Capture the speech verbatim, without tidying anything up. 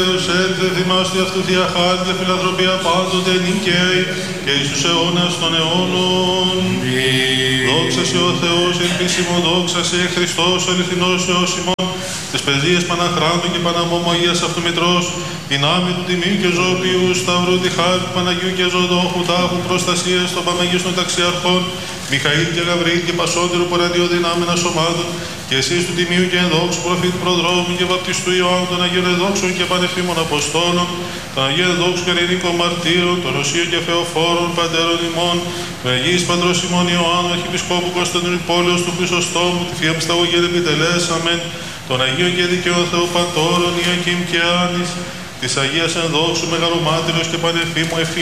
Έτρε θυμάστε αυτού θεία χάρη, φιλανθρωπία πάντοτε νικαίη και εις τους αιώνας των αιώνων. Δόξα σε ο Θεός, ελπίσιμο δόξα σε Χριστός, ο αληθινός Θεός ημών, τις παιδείες Παναχράντου και Παναμόμου Αγίας Αυτομητρός, δυνάμει του Τιμίου και Ζωοποιού Σταυρού, τη χάρη του Παναγίου και Ζωοδόχου, τάχου προστασίας των Παμαγίστων Ταξιαρχών, Μιχαήλ και Γαβριήλ και Πασότερου ποραντιό δυνάμενα σωμάτων, και εσείς του Τιμίου και ενδόξου προφήτου προδρόμου και βαπτιστού Ιωάννου των Αγίων Εδόξων και Πανεφήμων Αποστόλων, των Αγίων Εδόξων και Ειρηνικών Μαρτύρων, των Ρωσίων και Φεοφόρων, Πατέρων ημών, του Αγίης Πατρός ημών Ιωάννου, Αρχιεπισκόπου Κωνσταντινούπολεως του Χρυσοστόμου, τη Θεία Μυσταγωγία επιτελέσαμεν, των Αγίων και Δικαίων Θεοπατώρων Ιακήμ και Άνης, της Αγίας Ενδόξου Μεγαλομάτηρος και Πανεφήμου